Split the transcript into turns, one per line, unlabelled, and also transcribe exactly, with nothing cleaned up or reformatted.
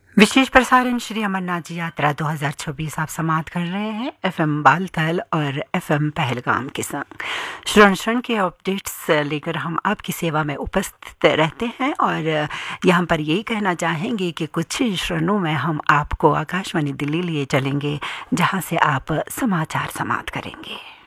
विशेष प्रसारण श्री अमरनाथ जी यात्रा दो हज़ार चौबीस आप समाप्त कर रहे हैं एफएम बालतल और एफएम पहलगाम के संग। श्रवण श्रवण के अपडेट्स लेकर हम आपकी सेवा में उपस्थित रहते हैं और यहाँ पर यही कहना चाहेंगे कि कुछ ही क्षणों में हम आपको आकाशवाणी दिल्ली लिए चलेंगे, जहाँ से आप समाचार समाप्त करेंगे।